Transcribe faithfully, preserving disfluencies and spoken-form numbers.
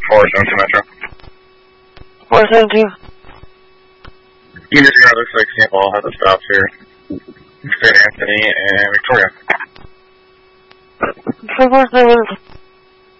four seventeen Metro. four seventeen. Unit zero looks like Saint Paul has a stop here. Saint Anthony and Victoria. four seven.